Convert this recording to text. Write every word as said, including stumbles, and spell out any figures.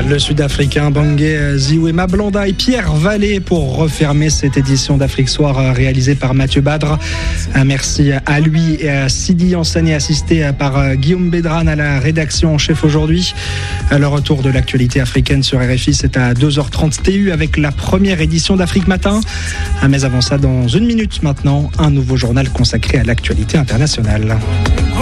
Le Sud-Africain Bangé Ziwema Blanda et Pierre Vallée pour refermer cette édition d'Afrique Soir réalisée par Mathieu Badre. Merci à lui et à Sidi Ansani, assisté par Guillaume Bédran à la rédaction en chef aujourd'hui. Le retour de l'actualité africaine sur R F I, c'est à deux heures trente T U avec la première édition d'Afrique Matin. Mais avant ça, dans une minute maintenant, un nouveau journal consacré à l'actualité internationale.